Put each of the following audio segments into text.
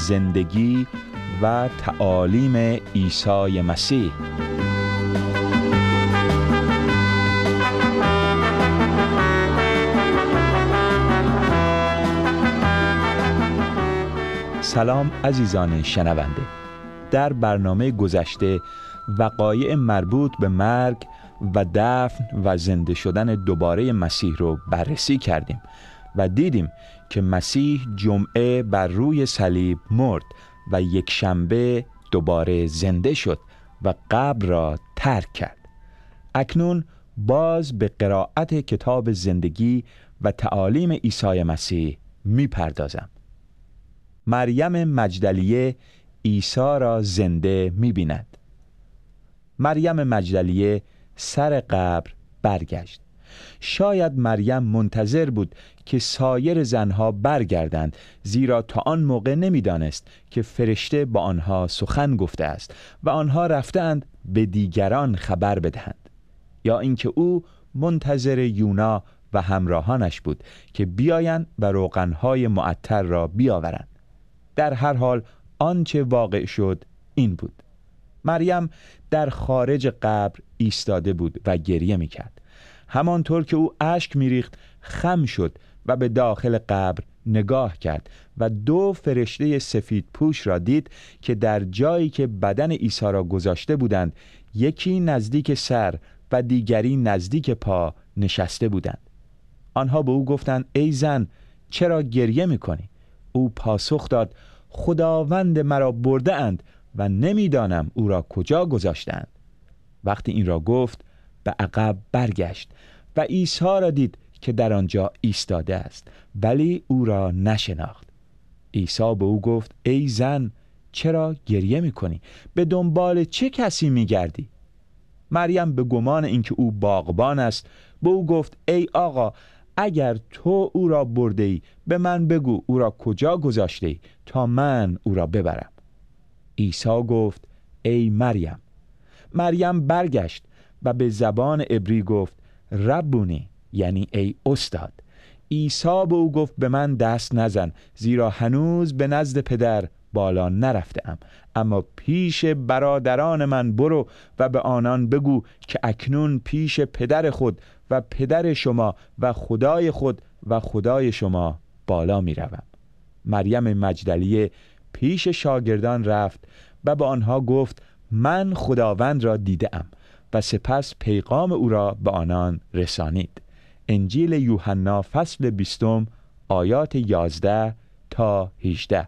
زندگی و تعالیم عیسی مسیح. سلام عزیزان شنونده. در برنامه گذشته وقایع مربوط به مرگ و دفن و زنده شدن دوباره مسیح رو بررسی کردیم و دیدیم که مسیح جمعه بر روی صلیب مرد و یک شنبه دوباره زنده شد و قبر را ترک کرد. اکنون باز به قرائت کتاب زندگی و تعالیم عیسی مسیح می پردازم. مریم مجدلیه عیسی را زنده می بیند. مریم مجدلیه سر قبر برگشت. شاید مریم منتظر بود که سایر زنها برگردند، زیرا تا آن موقع نمی‌دانست که فرشته با آنها سخن گفته است و آنها رفتند به دیگران خبر بدهند. یا اینکه او منتظر یونا و همراهانش بود که بیایند و روغنهای معطر را بیاورند. در هر حال آنچه واقع شد این بود: مریم در خارج قبر ایستاده بود و گریه می‌کرد. همانطور که او اشک می‌ریخت خم شد و به داخل قبر نگاه کرد و دو فرشته سفید پوش را دید که در جایی که بدن عیسی را گذاشته بودند، یکی نزدیک سر و دیگری نزدیک پا نشسته بودند. آنها به او گفتند: ای زن، چرا گریه می‌کنی؟ او پاسخ داد: خداوند مرا برده اند و نمی‌دانم او را کجا گذاشتند. وقتی این را گفت به عقب برگشت و عیسی را دید که در آنجا ایستاده است، ولی او را نشناخت. عیسی به او گفت: ای زن، چرا گریه می‌کنی؟ به دنبال چه کسی می‌گردی؟ مریم به گمان اینکه او باغبان است به او گفت: ای آقا، اگر تو او را برده‌ای به من بگو او را کجا گذاشته‌ای تا من او را ببرم. عیسی گفت: ای مریم. مریم برگشت و به زبان عبری گفت: ربونی، یعنی ای استاد. عیسی به او گفت: به من دست نزن، زیرا هنوز به نزد پدر بالا نرفتم، اما پیش برادران من برو و به آنان بگو که اکنون پیش پدر خود و پدر شما و خدای خود و خدای شما بالا می روم. مریم مجدلیه پیش شاگردان رفت و به آنها گفت: من خداوند را دیدم، و سپس پیغام او را به آنان رسانید. انجیل یوحنا فصل 20 آیات 11 تا 18.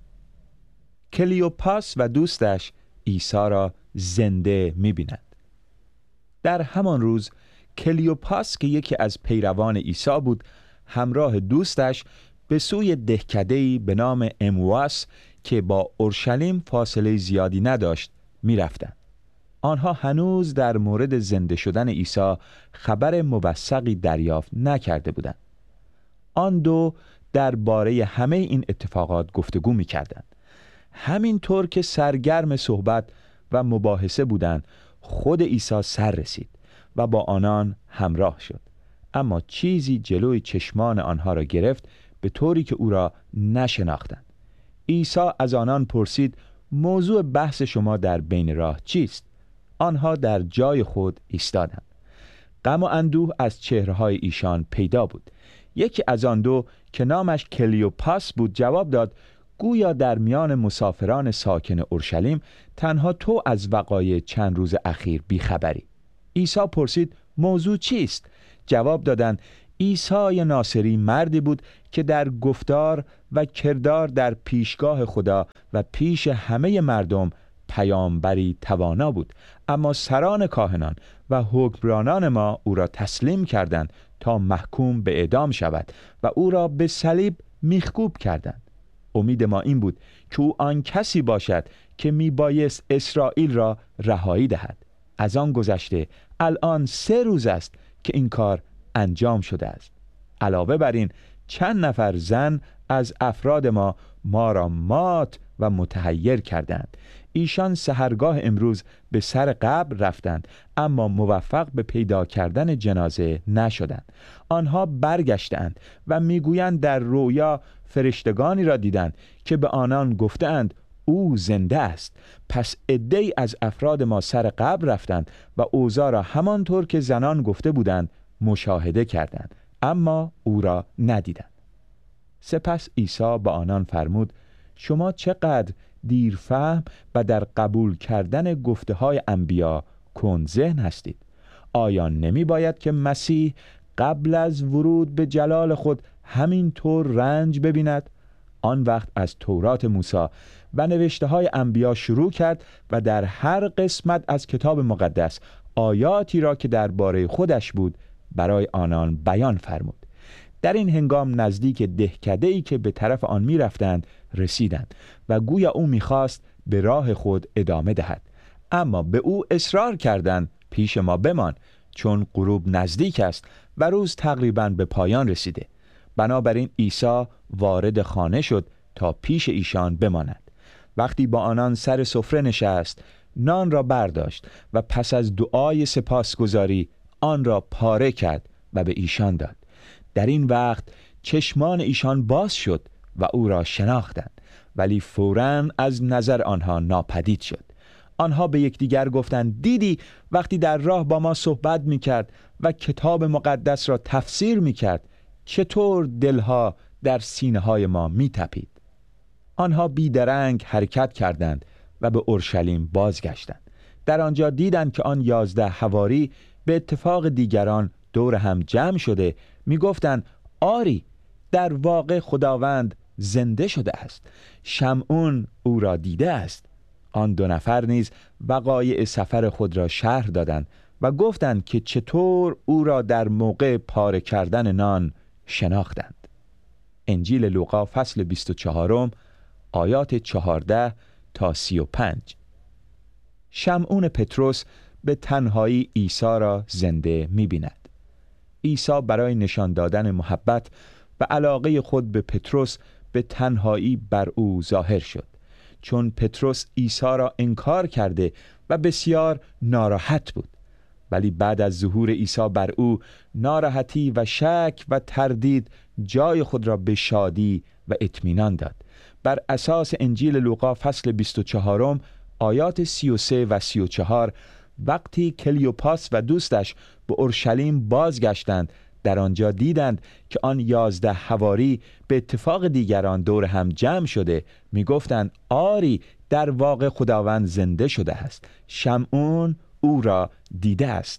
کلیوپاس و دوستش عیسی را زنده می‌بینند. در همان روز کلیوپاس که یکی از پیروان عیسی بود، همراه دوستش به سوی دهکده‌ای به نام امواس که با اورشلیم فاصله زیادی نداشت می‌رفتند. آنها هنوز در مورد زنده شدن عیسی خبر موثقی دریافت نکرده بودند. آن دو درباره همه این اتفاقات گفتگو می‌کردند. همینطور که سرگرم صحبت و مباحثه بودند، خود عیسی سر رسید و با آنان همراه شد، اما چیزی جلوی چشمان آنها را گرفت به طوری که او را نشناختند. عیسی از آنان پرسید: موضوع بحث شما در بین راه چیست؟ آنها در جای خود ایستادند. غم و اندوه از چهره‌های ایشان پیدا بود. یکی از آن دو که نامش کلیوپاس بود جواب داد: گویا در میان مسافران ساکن اورشلیم تنها تو از وقایع چند روز اخیر بیخبری. عیسی پرسید: موضوع چیست؟ جواب دادند: عیسی ناصری مردی بود که در گفتار و کردار در پیشگاه خدا و پیش همه مردم پیامبری توانا بود، اما سران کاهنان و حکمرانان ما او را تسلیم کردند تا محکوم به اعدام شود و او را به صلیب میخکوب کردند. امید ما این بود که او آن کسی باشد که میبایست اسرائیل را رهایی دهد. از آن گذشته الان 3 روز است که این کار انجام شده است. علاوه بر این چند نفر زن از افراد ما را مات و متحیر کردند. ایشان سحرگاه امروز به سر قبر رفتند، اما موفق به پیدا کردن جنازه نشدند. آنها برگشتند و میگویند در رویا فرشتگانی را دیدند که به آنان گفتند او زنده است. پس عده‌ای از افراد ما سر قبر رفتند و اوضاع را همانطور که زنان گفته بودند مشاهده کردند، اما او را ندیدند. سپس عیسی با آنان فرمود: شما چقدر دیرفهم و در قبول کردن گفته های انبیا کندذهن هستید. آیا نمی باید که مسیح قبل از ورود به جلال خود همین طور رنج ببیند؟ آن وقت از تورات موسی و نوشته های انبیا شروع کرد و در هر قسمت از کتاب مقدس آیاتی را که درباره خودش بود برای آنان بیان فرمود. در این هنگام نزدیک دهکده‌ای که به طرف آن می رفتند رسیدند و گویا او می خواست به راه خود ادامه دهد، اما به او اصرار کردند پیش ما بمان، چون غروب نزدیک است و روز تقریباً به پایان رسیده. بنابراین عیسی وارد خانه شد تا پیش ایشان بماند. وقتی با آنان سر سفره نشست، نان را برداشت و پس از دعای سپاسگزاری آن را پاره کرد و به ایشان داد. در این وقت چشمان ایشان باز شد و او را شناختند، ولی فوراً از نظر آنها ناپدید شد. آنها به یکدیگر گفتند دیدی وقتی در راه با ما صحبت می‌کرد و کتاب مقدس را تفسیر می‌کرد، چطور دلها در سینه‌های ما می‌تپید. آنها بیدرنگ حرکت کردند و به اورشلیم بازگشتند. در آنجا دیدند که آن 11 حواری به اتفاق دیگران دور هم جمع شده می‌گفتند آری، در واقع خداوند زنده شده است، شمعون او را دیده است. آن 2 نفر نیز وقایع سفر خود را شرح دادند و گفتند که چطور او را در موقع پاره کردن نان شناختند. انجیل لوقا فصل 24 آیات 14 تا 35. شمعون پتروس به تنهایی عیسی را زنده می‌بیند. عیسی برای نشان دادن محبت و علاقه خود به پتروس به تنهایی بر او ظاهر شد، چون پتروس عیسی را انکار کرده و بسیار ناراحت بود. ولی بعد از ظهور عیسی بر او، ناراحتی و شک و تردید جای خود را به شادی و اطمینان داد. بر اساس انجیل لوقا فصل 24 آیات 33 و 34، وقتی کلیوپاس و دوستش به اورشلیم بازگشتند، در آنجا دیدند که آن 11 حواری به اتفاق دیگران دور هم جمع شده می‌گفتند آری، در واقع خداوند زنده شده است، شمعون او را دیده است.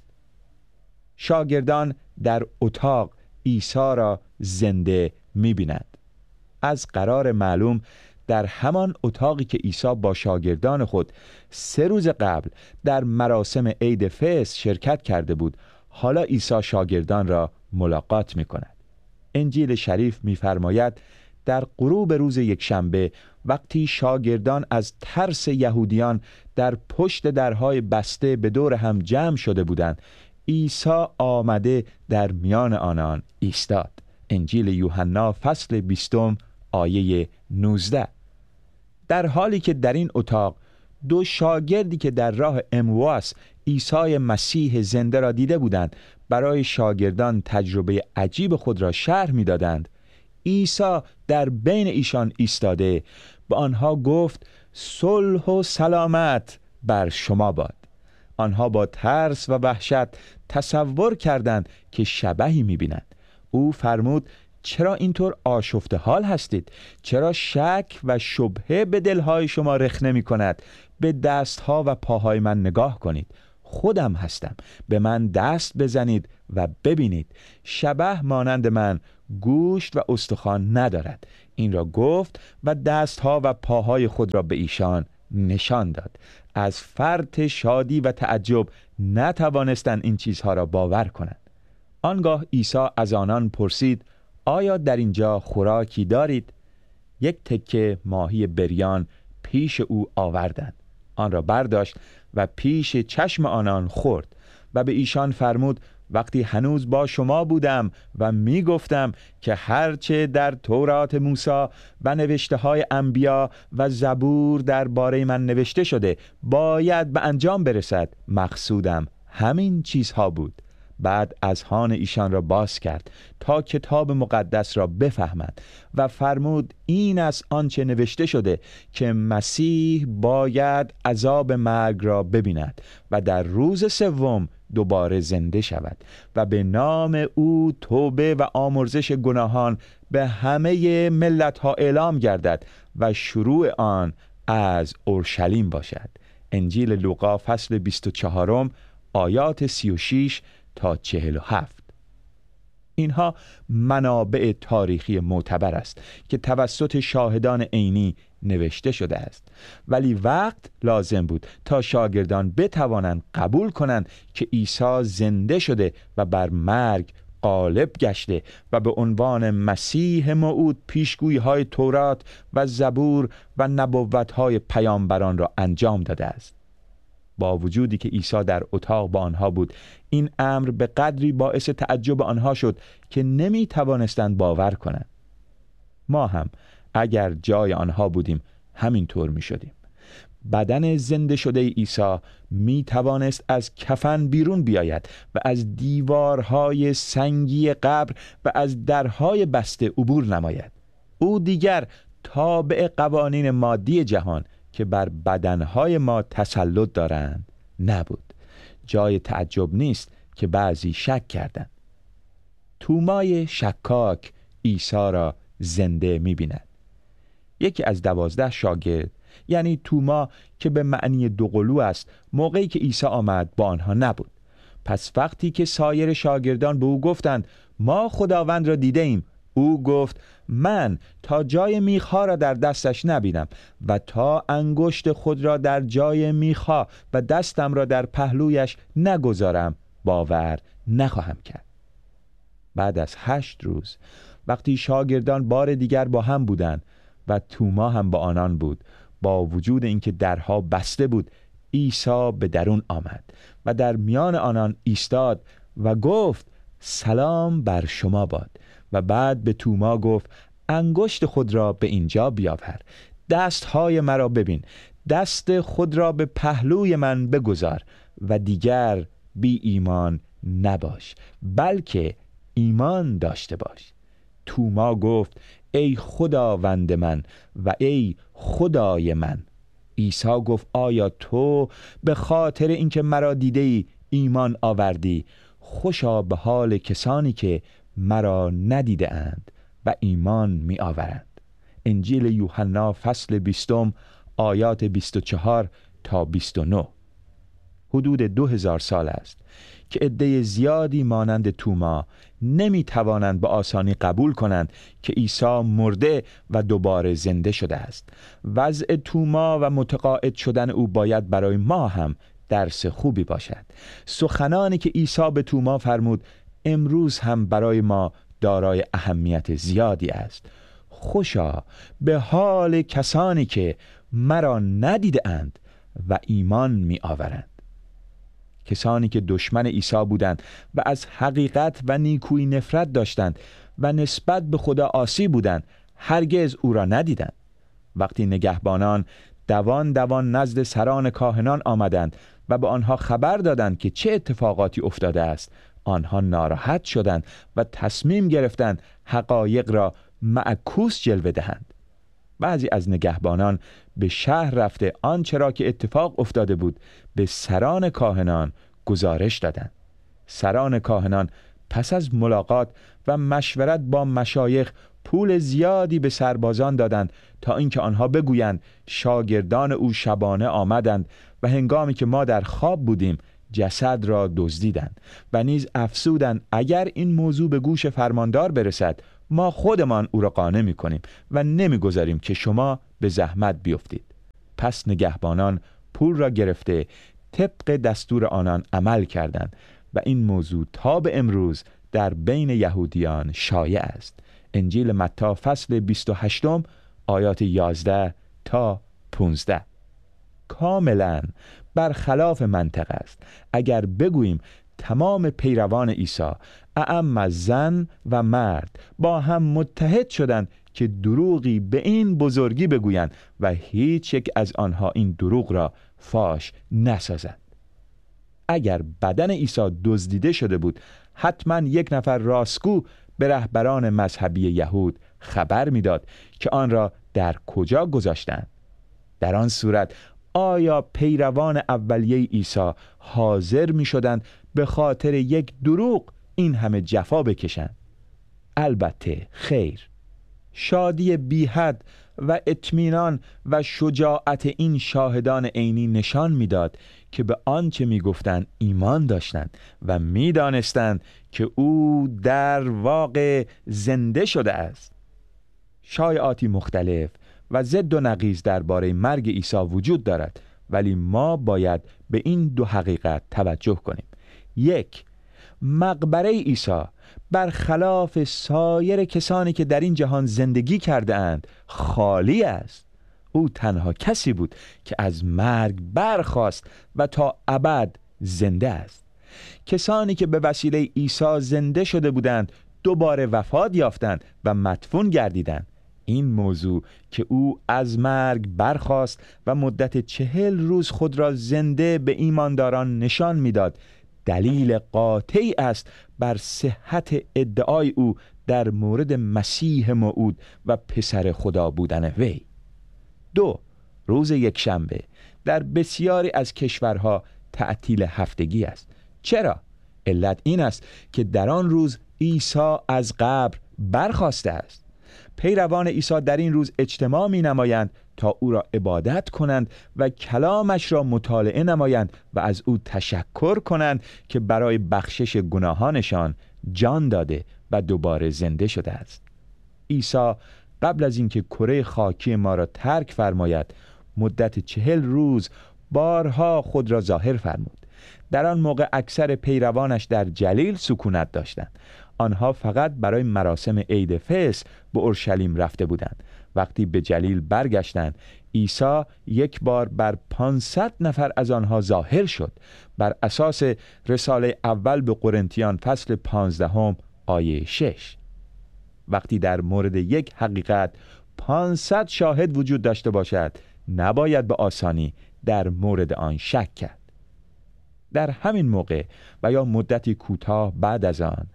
شاگردان در اتاق عیسی را زنده می‌بینند. از قرار معلوم در همان اتاقی که عیسی با شاگردان خود 3 روز قبل در مراسم عید فصح شرکت کرده بود، حالا عیسی شاگردان را ملاقات می‌کند. انجیل شریف می‌فرماید در غروب روز یکشنبه، وقتی شاگردان از ترس یهودیان در پشت درهای بسته به دور هم جمع شده بودند، عیسی آمده در میان آنان ایستاد. انجیل یوحنا فصل 20 آیه 19. در حالی که در این اتاق 2 شاگردی که در راه امواس عیسی مسیح زنده را دیده بودند برای شاگردان تجربه عجیب خود را شرح می‌دادند، عیسی در بین ایشان ایستاده به آنها گفت صلح و سلامت بر شما باد. آنها با ترس و وحشت تصور کردند که شبحی می‌بینند. او فرمود چرا اینطور آشفته حال هستید؟ چرا شک و شبهه به دلهای شما رخنه می کند؟ به دستها و پاهای من نگاه کنید، خودم هستم. به من دست بزنید و ببینید، شبح مانند من گوشت و استخوان ندارد. این را گفت و دستها و پاهای خود را به ایشان نشان داد. از فرط شادی و تعجب نتوانستند این چیزها را باور کنند. آنگاه عیسی از آنان پرسید آیا در اینجا خوراکی دارید؟ 1 تکه ماهی بریان پیش او آوردند. آن را برداشت و پیش چشم آنان خورد و به ایشان فرمود وقتی هنوز با شما بودم و می گفتم که هرچه در تورات موسی و نوشته های انبیا و زبور درباره من نوشته شده باید به انجام برسد، مقصودم همین چیزها بود. بعد اذهان ایشان را باز کرد تا کتاب مقدس را بفهمند و فرمود این است آنچه نوشته شده که مسیح باید عذاب مرگ را ببیند و در روز سوم دوباره زنده شود و به نام او توبه و آمرزش گناهان به همه ملت ها اعلام گردد و شروع آن از اورشلیم باشد. انجیل لوقا فصل 24 آیات 36 تا 47. اینها منابع تاریخی معتبر است که توسط شاهدان عینی نوشته شده است، ولی وقت لازم بود تا شاگردان بتوانند قبول کنند که عیسی زنده شده و بر مرگ غالب گشته و به عنوان مسیح موعود پیشگویی های تورات و زبور و نبوت های پیامبران را انجام داده است. با وجودی که عیسی در اتاق با آنها بود، این امر به قدری باعث تعجب آنها شد که نمی توانستند باور کنند. ما هم اگر جای آنها بودیم همینطور می شدیم. بدن زنده شده عیسی می توانست از کفن بیرون بیاید و از دیوارهای سنگی قبر و از درهای بسته عبور نماید. او دیگر تابع قوانین مادی جهان که بر بدنهای ما تسلط دارند نبود. جای تعجب نیست که بعضی شک کردند. تومای شکاک عیسی را زنده می‌بیند. یکی از 12 شاگرد، یعنی توما که به معنی دوقلو است، موقعی که عیسی آمد با آنها نبود. پس وقتی که سایر شاگردان به او گفتند ما خداوند را دیده ایم، او گفت من تا جای میخا را در دستش نبینم و تا انگشت خود را در جای میخا و دستم را در پهلویش نگذارم باور نخواهم کرد. بعد از 8 روز وقتی شاگردان بار دیگر با هم بودند و توما هم با آنان بود، با وجود اینکه درها بسته بود، عیسی به درون آمد و در میان آنان ایستاد و گفت سلام بر شما باد. و بعد به توما گفت انگشت خود را به اینجا بیاور، دستهای مرا ببین، دست خود را به پهلوی من بگذار و دیگر بی ایمان نباش، بلکه ایمان داشته باش. توما گفت ای خداوند من و ای خدای من. عیسی گفت آیا تو به خاطر اینکه مرا دیدی ایمان آوردی؟ خوشا به حال کسانی که مرا ندیده اند و ایمان می آورند. انجیل یوحنا فصل 20 آیات 24 تا 29. حدود 2000 سال است که عده زیادی مانند توما نمی توانند به آسانی قبول کنند که عیسی مرده و دوباره زنده شده است. وضع توما و متقاعد شدن او باید برای ما هم درس خوبی باشد. سخنانی که عیسی به توما فرمود امروز هم برای ما دارای اهمیت زیادی است. خوشا به حال کسانی که مرا ندیده اند و ایمان می آورند. کسانی که دشمن عیسی بودند و از حقیقت و نیکویی نفرت داشتند و نسبت به خدا عاصی بودند هرگز او را ندیدند. وقتی نگهبانان دوان نزد سران کاهنان آمدند و به آنها خبر دادند که چه اتفاقاتی افتاده است، آنها ناراحت شدند و تصمیم گرفتند حقایق را معکوس جلوه دهند. بعضی از نگهبانان به شهر رفته آنچه را که اتفاق افتاده بود به سران کاهنان گزارش دادند. سران کاهنان پس از ملاقات و مشورت با مشایخ پول زیادی به سربازان دادند تا اینکه آنها بگویند شاگردان او شبانه آمدند و هنگامی که ما در خواب بودیم جسد را دزدیدند و نیز افسودند اگر این موضوع به گوش فرماندار برسد ما خودمان او را قانع می‌کنیم و نمی‌گذاریم که شما به زحمت بیفتید. پس نگهبانان پول را گرفته طبق دستور آنان عمل کردند و این موضوع تا به امروز در بین یهودیان شایع است. انجیل متی فصل 28 آیات 11 تا 15. کاملا برخلاف منطق است اگر بگوییم تمام پیروان عیسی، اعم از زن و مرد، با هم متحد شدند که دروغی به این بزرگی بگویند و هیچ یک از آنها این دروغ را فاش نسازند. اگر بدن عیسی دزدیده شده بود، حتما یک نفر راستگو به رهبران مذهبی یهود خبر میداد که آن را در کجا گذاشتند. در آن صورت آیا پیروان اولیه عیسی حاضر می شدند به خاطر یک دروغ این همه جفا بکشند؟ البته خیر. شادی بی حد و اطمینان و شجاعت این شاهدان عینی نشان میداد که به آنچه میگفتند ایمان داشتند و میدانستند که او در واقع زنده شده است. شایعاتی مختلف و ضد و نقیض درباره مرگ عیسی وجود دارد، ولی ما باید به این دو حقیقت توجه کنیم. یک، مقبره عیسی برخلاف سایر کسانی که در این جهان زندگی کرده اند خالی است. او تنها کسی بود که از مرگ برخاست و تا ابد زنده است. کسانی که به وسیله عیسی زنده شده بودند دوباره وفات یافتند و مدفون گردیدند. این موضوع که او از مرگ برخاست و مدت 40 روز خود را زنده به ایمانداران نشان میداد دلیل قاطعی است بر صحت ادعای او در مورد مسیح موعود و پسر خدا بودن وی. 2. روز یکشنبه در بسیاری از کشورها تعطیل هفتگی است. چرا؟ علت این است که در آن روز عیسی از قبر برخاسته است. پیروان عیسی در این روز اجتماع می نمایند تا او را عبادت کنند و کلامش را مطالعه نمایند و از او تشکر کنند که برای بخشش گناهانشان جان داده و دوباره زنده شده است. عیسی قبل از اینکه کره خاکی ما را ترک فرماید مدت 40 روز بارها خود را ظاهر فرمود. در آن موقع اکثر پیروانش در جلیل سکونت داشتند. آنها فقط برای مراسم عید فصح به اورشلیم رفته بودند. وقتی به جلیل برگشتند، عیسی یک بار بر 500 نفر از آنها ظاهر شد. بر اساس رساله اول به قرنتیان فصل 15 آیه 6. وقتی در مورد یک حقیقت 500 شاهد وجود داشته باشد، نباید به آسانی در مورد آن شک کرد. در همین موقع و یا مدتی کوتاه بعد از آن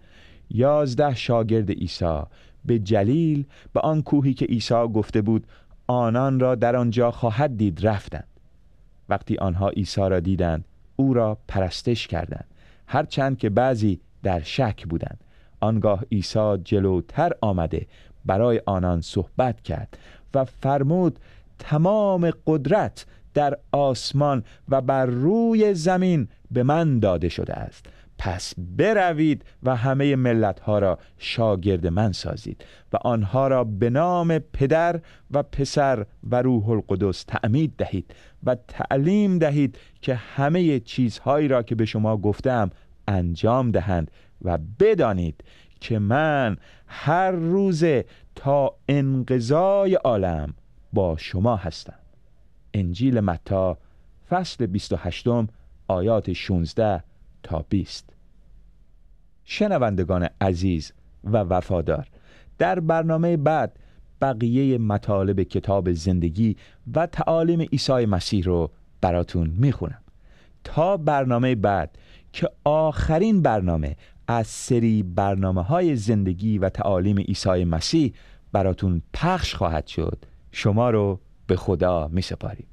11 شاگرد عیسی به جلیل، به آن کوهی که عیسی گفته بود آنان را در آنجا خواهد دید، رفتند. وقتی آنها عیسی را دیدند او را پرستش کردند، هرچند که بعضی در شک بودند. آنگاه عیسی جلوتر آمده برای آنان صحبت کرد و فرمود تمام قدرت در آسمان و بر روی زمین به من داده شده است. پس بروید و همه ملت‌ها را شاگرد من سازید و آنها را به نام پدر و پسر و روح القدس تعمید دهید و تعلیم دهید که همه چیزهایی را که به شما گفتم انجام دهند و بدانید که من هر روز تا انقضای عالم با شما هستم. انجیل متی فصل 28 آیات 16 تا 20. شنوندگان عزیز و وفادار، در برنامه بعد بقیه مطالب کتاب زندگی و تعالیم عیسی مسیح رو براتون میخونم. تا برنامه بعد که آخرین برنامه از سری برنامه‌های زندگی و تعالیم عیسی مسیح براتون پخش خواهد شد، شما رو به خدا میسپاریم.